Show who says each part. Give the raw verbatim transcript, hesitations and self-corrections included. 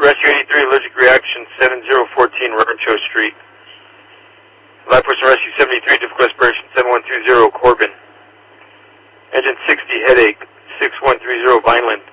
Speaker 1: Rescue eighty-three, allergic reaction, seven zero one four Rancho Street. Live person Rescue seventy-three, difficult respiration, seven one two zero Corbin. Engine sixty, headache, six one three zero Vineland.